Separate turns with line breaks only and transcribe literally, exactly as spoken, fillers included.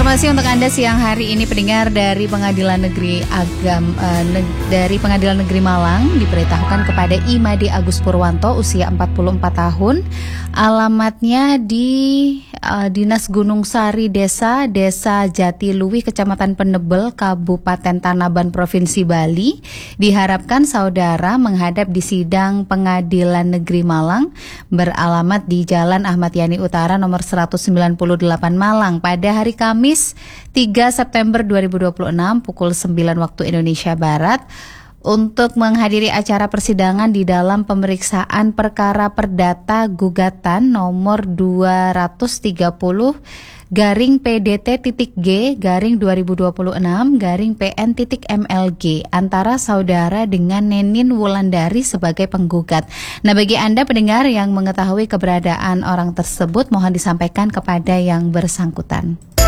Informasi untuk Anda siang hari ini, pendengar, dari Pengadilan Negeri Agam uh, neg- dari Pengadilan Negeri Malang diberitahukan kepada Imade Agus Purwanto, usia empat puluh empat tahun, alamatnya di uh, Dinas Gunung Sari Desa, Desa Jatiluwih, Kecamatan Penebel, Kabupaten Tanaban, Provinsi Bali. Diharapkan saudara menghadap di sidang Pengadilan Negeri Malang beralamat di Jalan Ahmad Yani Utara nomor seratus sembilan puluh delapan Malang pada hari Kamis tiga September dua ribu dua puluh enam pukul sembilan waktu Indonesia Barat untuk menghadiri acara persidangan di dalam pemeriksaan perkara perdata gugatan nomor dua ratus tiga puluh garing P D T titik G garing dua ribu dua puluh enam garing P N titik M L G antara saudara dengan Nenin Wulandari sebagai penggugat. Nah, bagi Anda pendengar yang mengetahui keberadaan orang tersebut, mohon disampaikan kepada yang bersangkutan.